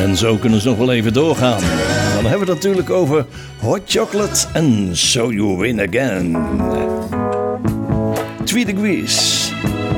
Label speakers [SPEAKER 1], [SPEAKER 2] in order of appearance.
[SPEAKER 1] En zo kunnen ze nog wel even doorgaan. Dan hebben we het natuurlijk over Hot Chocolate en So You Win Again. 3 Degrees.